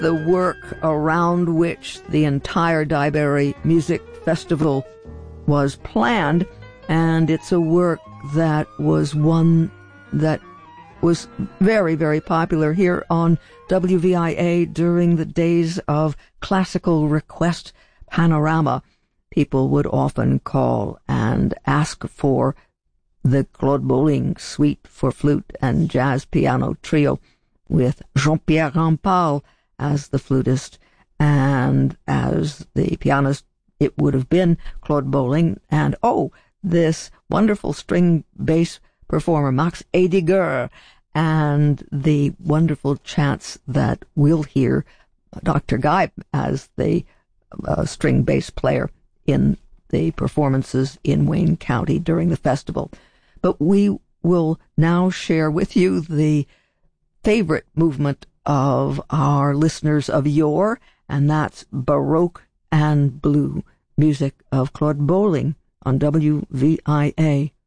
the work around which the entire Daiberry Music Festival was planned, and it's a work that was one that was very, very popular here on WVIA during the days of classical request panorama. People would often call and ask for the Claude Bolling Suite for Flute and Jazz Piano Trio with Jean-Pierre Rampal as the flutist, and as the pianist it would have been Claude Bolling, and this wonderful string bass performer Max Ediger, and the wonderful chants that we'll hear Dr. Guy as the string bass player in the performances in Wayne County during the festival. But we will now share with you the favorite movement of our listeners of yore, and that's Baroque and Blue music of Claude Bolling on WVIA.